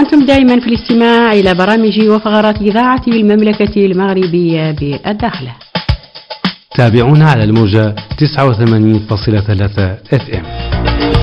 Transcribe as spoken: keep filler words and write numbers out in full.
وأنتم دائما في الاستماع إلى برامج وفقرات إذاعة المملكة المغربية بالداخلة. تابعونا على الموجة تسعة وثمانين فاصلة ثلاثة اف ام.